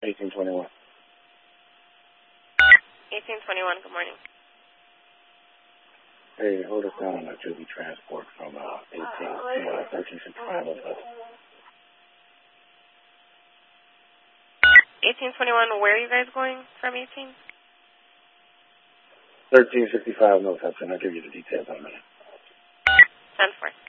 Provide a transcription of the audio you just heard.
1821. 1821, good morning. Hey, hold us down on that Juby transport from 18 to 1365. 1821, where are you guys going from 18? 1365 North Hudson. I'll give you the details in a minute. 10-4.